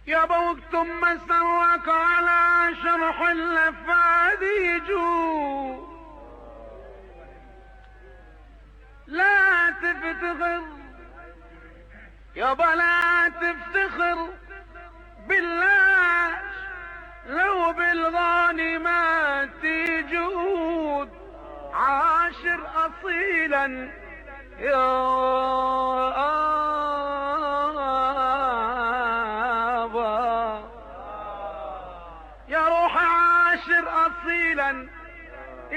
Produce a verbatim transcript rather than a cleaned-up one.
يا بوك ثم سواك على شرح اللفاد يجوز، لا تفتخر يابا لا تفتخر بالله لو بالغاني ما تجود، عاشر اصيلا يا ابا، يا روح عاشر اصيلا